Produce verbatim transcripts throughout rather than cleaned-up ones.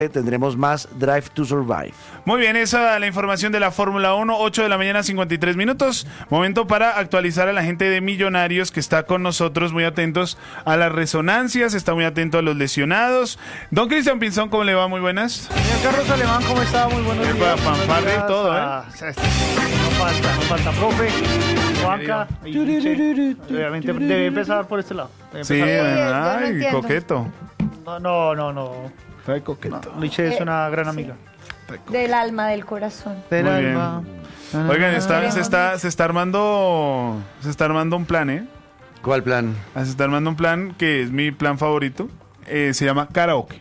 tendremos más Drive to Survive. Muy bien, esa es la información de la Fórmula uno, ocho de la mañana, cincuenta y tres minutos. Momento para actualizar a la gente de Millonarios que está con nosotros, muy atentos a las resonancias, está muy atento a los lesionados. Don Cristian Pinzón, ¿cómo le va? Muy buenas. Señor Carlos Alemán, ¿cómo está? Muy buenos Epa, días. fanfarria y todo, ¿eh? Ah, no falta, no falta, profe, Juanca y Che. Obviamente debe empezar por este lado. Debe Sí, empezar por- yo no ay, entiendo. coqueto. No, no, no, no. Está de coqueto. no. Liche es una gran amiga. Del alma, del corazón. Del Muy alma. Oigan, está- Queremos se, está, mucho. se está armando se está armando un plan, ¿eh? ¿Cuál plan? Se está armando un plan que es mi plan favorito. Eh, se llama karaoke.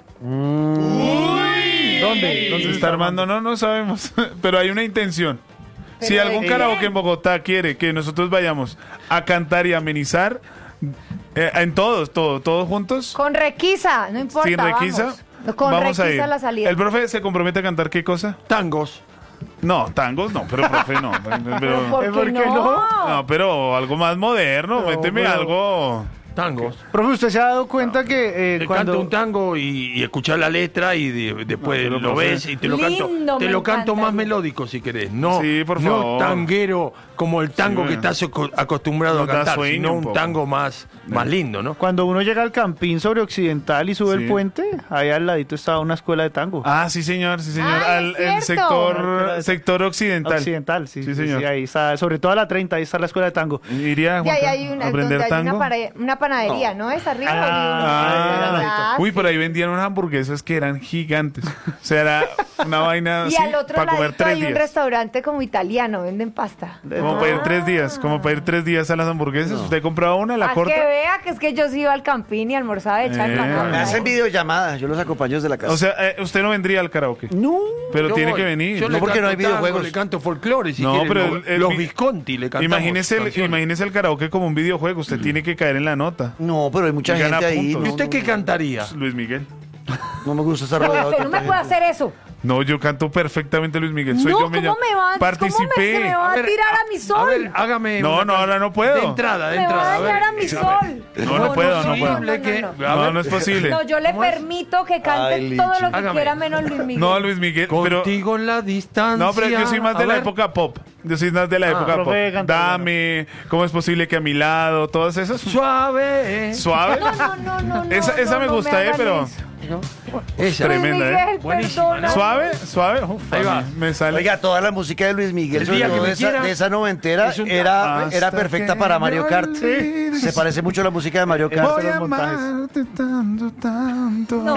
¿Dónde? ¿Dónde Se está armando, no, no sabemos, pero hay una intención. Si Pero algún ¿de karaoke qué? en Bogotá quiere que nosotros vayamos a cantar y amenizar, eh, en todos, todos, todos juntos, Con requisa, no importa. sin requisa, vamos. Con vamos a requisa ir. la salida. ¿El profe se compromete a cantar qué cosa? Tangos. No, tangos no, pero profe no. Pero Pero, ¿por qué ¿por qué no? no? no, pero algo más moderno, Pero, méteme pero- algo. Tangos. Profe, ¿usted se ha dado cuenta que eh, Te cuando... canto un tango y, y escuchar la letra y de- después No, pero, lo profe. ves y te lo canto. Lindo, Te me lo canto encanta. más melódico si querés. No, Sí, por no favor. tanguero como el tango Sí, que bueno. estás aco- acostumbrado Nos a da cantar, sueño sino un un poco. tango más, más lindo, ¿no? Cuando uno llega al Campín sobre Occidental y sube Sí. el puente, ahí al ladito está una escuela de tango. Ah, sí, señor, sí, señor. Ay, Al, es el cierto. sector, sector occidental. Occidental, sí, Sí, sí, señor. sí, ahí está, sobre todo a la treinta, ahí está la escuela de tango. Iría Y ahí Juanca, hay una, a aprender donde hay una, tango. para- una panadería, ¿no? Es arriba. Ah, y- uy, por ahí vendían unas hamburguesas que eran gigantes. O sea, era una vaina Y así al otro para comer ladito tres hay un días. restaurante como italiano, venden pasta. Como para ir tres días, como para ir tres días a las hamburguesas. Usted compraba una, la Para corta. que vea que es que yo sí iba al Campín y almorzaba de Eh. charla. Me hacen videollamada, yo los acompaño desde la casa. O sea, eh, usted no vendría al karaoke. no. Pero Yo tiene voy. que venir. Yo No, le porque no hay canto tango, videojuegos. Le canto folclore si No, quieren, pero lo- el- el los vi- Visconti le cantamos. Imagínese el, canciones. imagínese el karaoke como un videojuego. Usted tiene que caer en la nota. No, pero hay mucha Y gana gente ahí. puntos. ¿Y No, usted no, qué cantaría? Luis Miguel. no me gusta estar Pero rodeado de usted no me tanta puede gente. hacer eso. No, yo canto perfectamente Luis Miguel. Soy no, yo ¿cómo llamo- me va, Participé. ¿cómo me, se me va a, ver, tirar a mi sol? A ver, hágame. No, una no, can- ahora no puedo. De entrada, de me va entrada. a dañar a mi sol. No, no puedo, no puedo. no, no, no. A No, ver. no es posible. No, yo le ¿Cómo es? permito que cante Ay, todo Lichi. lo que Hágame. quiera menos Luis Miguel. No, Luis Miguel, pero Contigo en la distancia. no, pero yo soy más de A la ver. época pop. Yo soy más de la Ah, época pop. profe, canta, Dame, ¿cómo es posible que a mi lado? Todas esas. Suave. Suave. No, no, no, no, no. Esa, esa no, me no gusta, eh, hagan pero eso. Esa. Tremenda, Luis ¿eh? Miguel, Buenísima, perdona. ¿no? suave, suave. Uf, Ahí a va. mí me sale. Oiga, toda la música de Luis Miguel, El sobre día que todo me de esa, quiera, de esa noventera, es un- era, Hasta era perfecta que para Mario yo Kart. olvide. Se parece mucho a la música de Mario Kart. Voy a los montajes. amarte tanto, tanto. No,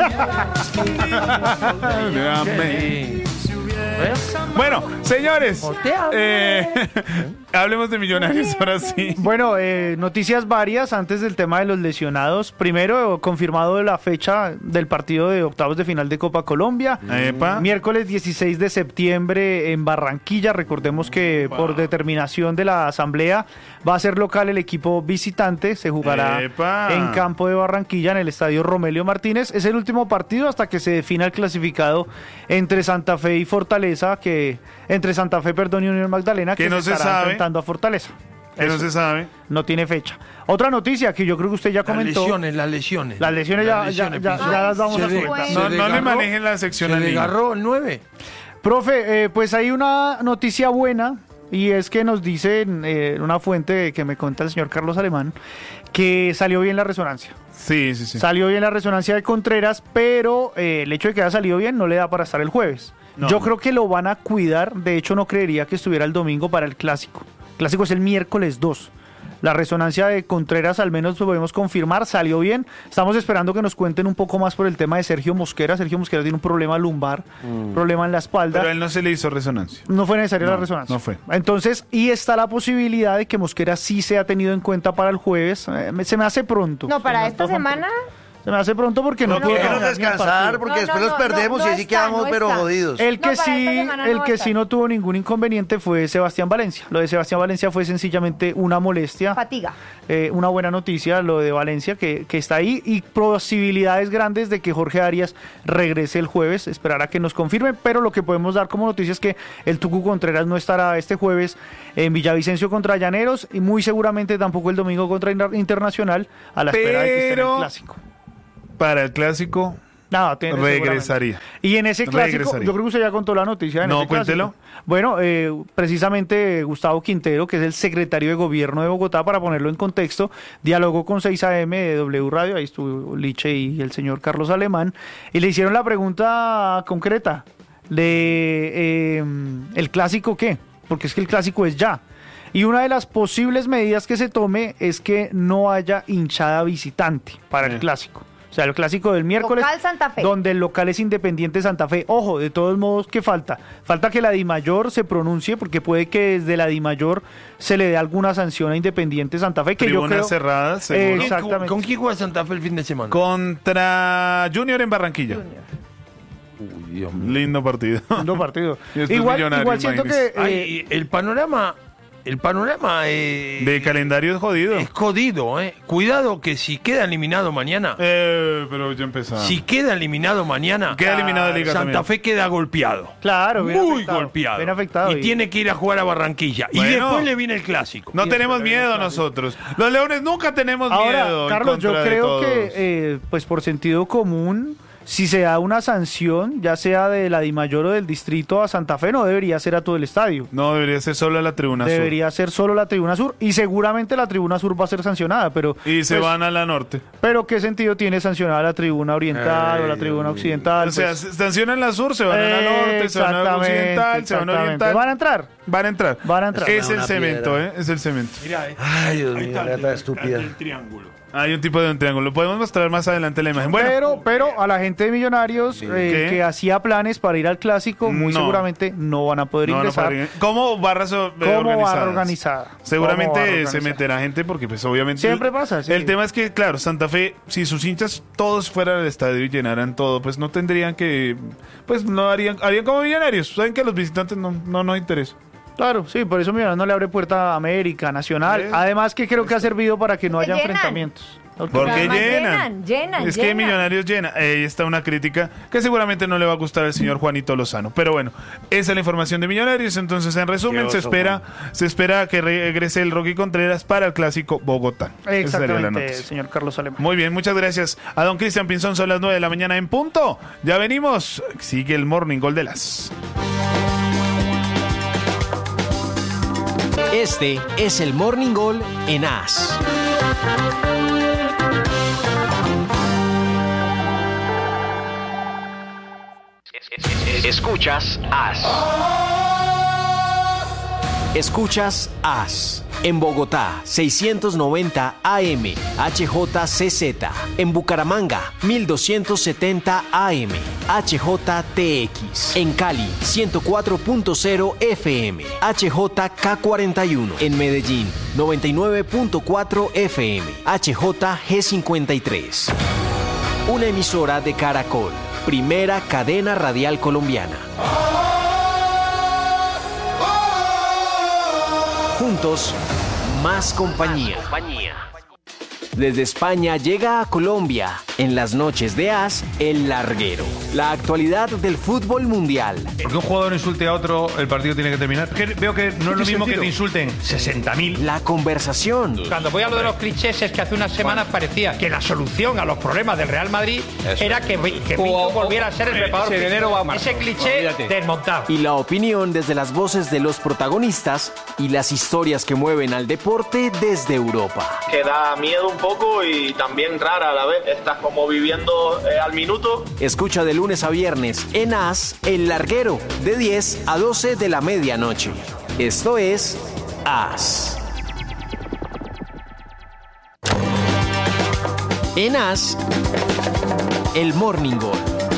Déjame. ¿Ves? Bueno, señores, Te amo. eh, hablemos de Millonarios ahora sí. Bueno, eh, noticias varias antes del tema de los lesionados. Primero, confirmado la fecha del partido de octavos de final de Copa Colombia. Epa. Miércoles dieciséis de septiembre en Barranquilla. Recordemos que por determinación de la asamblea va a ser local el equipo visitante. Se jugará Epa. en campo de Barranquilla en el estadio Romelio Martínez. Es el último partido hasta que se defina el clasificado entre Santa Fe y Fortaleza, que entre Santa Fe, perdón, y Unión Magdalena, Que que, no se se estará sabe. enfrentando a Fortaleza. Que no Eso. se sabe. No tiene fecha. Otra noticia que yo creo que usted ya Las comentó. lesiones, las lesiones. Las lesiones ya- Las ya- lesiones, ya- Pinzón. ya las vamos Se a de- comentar. se No, no le desgarró- manejen la sección Se al niño. desgarró el nueve. Profe, eh, pues hay una noticia buena y es que nos dice eh, una fuente que me cuenta el señor Carlos Alemán que salió bien la resonancia. Sí, sí, sí. Salió bien la resonancia de Contreras, pero eh, el hecho de que haya salido bien no le da para estar el jueves. No. Yo creo que lo van a cuidar. De hecho, no creería que estuviera el domingo para el clásico. El clásico es el miércoles dos. La resonancia de Contreras, al menos lo podemos confirmar, salió bien. Estamos esperando que nos cuenten un poco más por el tema de Sergio Mosquera. Sergio Mosquera tiene un problema lumbar, problema en la espalda. Pero a él no se le hizo resonancia. No fue necesaria No, la resonancia. no fue. Entonces, y está la posibilidad de que Mosquera sí sea tenido en cuenta para el jueves. Eh, me- se me hace pronto. No, Se para me esta antoja semana. pronto. Se me hace pronto porque no, No, puedo déjenos ganar ni el descansar partido. porque No, después no, los no, perdemos no y así está, quedamos no pero está. jodidos. El No, que para sí, esta semana el no que va a sí estar. no tuvo ningún inconveniente fue Sebastián Valencia. Lo de Sebastián Valencia fue sencillamente una molestia. Fatiga. Eh, una buena noticia, lo de Valencia, que, que está ahí, y posibilidades grandes de que Jorge Arias regrese el jueves, esperar a que nos confirme, pero lo que podemos dar como noticia es que el Tucu Contreras no estará este jueves en Villavicencio contra Llaneros, y muy seguramente tampoco el domingo contra Inter- Internacional, a la espera de que esté en el Pero- clásico. Para el clásico, No, tiene, regresaría. seguramente. Y en ese clásico, Regresaría. yo creo que usted ya contó la noticia. En No, ese clásico. cuéntelo. Bueno, eh, precisamente Gustavo Quintero, que es el secretario de Gobierno de Bogotá, para ponerlo en contexto, dialogó con seis A M de W Radio, ahí estuvo Liche y el señor Carlos Alemán, y le hicieron la pregunta concreta de eh, ¿el clásico qué? Porque es que el clásico es ya. Y una de las posibles medidas que se tome es que no haya hinchada visitante para el Sí. clásico. O sea, el clásico del miércoles, Local Santa Fe. donde el local es Independiente Santa Fe. Ojo, de todos modos, ¿qué falta? Falta que la DIMAYOR se pronuncie, porque puede que desde la DIMAYOR se le dé alguna sanción a Independiente Santa Fe, que yo Tribunas creo... cerradas, seguro. Exactamente. ¿Con quién juega Santa Fe el fin de semana? Contra Junior en Barranquilla. Uy, Dios mío. Lindo partido. Lindo partido. Y esto es Igual, millonario, igual siento que... imagínese. eh, Ay, el panorama, el panorama eh, De calendario es jodido. es jodido, ¿eh? Cuidado que si queda eliminado mañana, Eh, pero ya empezamos. si queda eliminado mañana, Queda eliminado de Liga Santa también. Fe queda golpeado. claro, bien Muy afectado, golpeado. bien afectado. y, tiene que ir a jugar a Barranquilla. y Bueno. después le viene el clásico. No Y tenemos después miedo viene el nosotros. Los Leones nunca tenemos Ahora, miedo. en Carlos, yo contra de creo todos. que, eh, pues por sentido común, si se da una sanción, ya sea de la DIMAYOR o del distrito a Santa Fe, no debería ser a todo el estadio. No, debería ser solo la tribuna sur. Debería ser solo la tribuna sur, y seguramente la tribuna sur va a ser sancionada, pero Y se pues, van a la norte. pero ¿qué sentido tiene sancionar la tribuna oriental o la Ay, tribuna Dios mío. occidental? O sea, Pues, se sancionan la sur, se van a la norte, se van a la exactamente, occidental, se van a exactamente. oriental. ¿Van a entrar? Van a entrar. Van a entrar. Es el Una cemento, piedra. ¿eh? Es el cemento. Mirá, eh. Ay, Dios Ahí mío, está el- rata estúpida. el triángulo. Hay un tipo de un triángulo. Lo podemos mostrar más adelante la imagen. Bueno, pero, pero a la gente de Millonarios eh, ¿Qué? que hacía planes para ir al clásico, muy No. seguramente no van a poder no, no ingresar. podrían- ¿Cómo barras eh, ¿Cómo organizadas? barra organizada? ¿Cómo Seguramente barra se organizada? meterá gente porque pues obviamente... Siempre pasa, sí. El tema es que, claro, Santa Fe, si sus hinchas todos fueran al estadio y llenaran todo, pues no tendrían que... Pues no harían, harían como Millonarios. Saben que a los visitantes no, no nos interesa. Claro, sí, por eso Millonarios no le abre puerta a América, Nacional. ¿Eh? Además que creo que ha servido para que no Porque haya llenan. enfrentamientos. Porque- Porque Además, llenan. llenan, llenan, Es que llenan. Millonarios llena. Ahí está una crítica que seguramente no le va a gustar al señor Juanito Lozano. Pero bueno, esa es la información de Millonarios. Entonces, en resumen, Qué se oso, espera, se espera que regrese el Rocky Contreras para el clásico Bogotá. Esa sería la Exactamente, noticia. señor Carlos Alemán. Muy bien, muchas gracias a don Cristian Pinzón. Son las nueve de la mañana en punto. Ya venimos. Sigue el Morning Gol de las. Este es el Morning Gol en A S. Escuchas A S. Escuchas A S. En Bogotá, seiscientos noventa A M, H J C Z. En Bucaramanga, mil doscientos setenta A M, H J T X. En Cali, ciento cuatro punto cero F M, H J K cuarenta y uno. En Medellín, noventa y nueve punto cuatro F M, H J G cincuenta y tres. Una emisora de Caracol, primera cadena radial colombiana. Juntos, más compañía. Desde España llega a Colombia, en las noches de A S, El Larguero. La actualidad del fútbol mundial. Porque un jugador insulte a otro, el partido tiene que terminar. Que veo que no es lo mismo que te insulten sesenta mil. La conversación. Cuando voy a lo de los clichés es que hace unas semanas parecía que la solución a los problemas del Real Madrid era que, que Pinto volviera a ser el preparador físico. Ese cliché desmontado. Y la opinión desde las voces de los protagonistas y las historias que mueven al deporte desde Europa. Que da miedo un poco y también rara a la vez. Estás como viviendo eh, al minuto. Escucha de lunes a viernes en A S, El Larguero, de diez a doce de la medianoche. Esto es A S. En A S, el Morning Gol.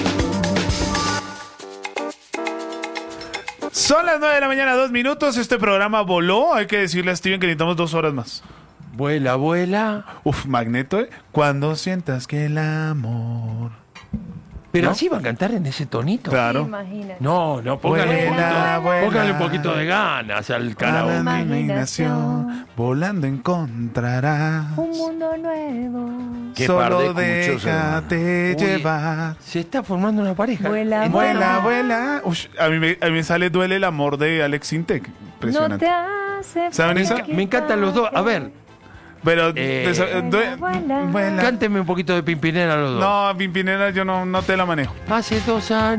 Son las nueve de la mañana, dos minutos. Este programa voló. Hay que decirle a Steven que necesitamos dos horas más. Vuela, vuela. Uf, Magneto, ¿eh? Cuando sientas que el amor... Pero ¿No? así va a cantar en ese tonito. Claro. Imagínate. No, no, póngale, un, Vuela, poquito, vuela. póngale un poquito de ganas al A la karaoke. imaginación, volando encontrarás. Un mundo nuevo. Qué par de Solo cuchos, déjate Uy. llevar. Se está formando una pareja. Vuela, En- Vuela, vuela. Ush, a, mí me, a mí me sale Duele el amor de Alex Intec. No Impresionante. te hace ¿Saben falta esa? Me encantan los dos. A ver, Pero Eh, desa- due- Vuela. vuela. Cánteme un poquito de Pimpinela los dos. No, Pimpinela yo no, no te la manejo. Hace dos años.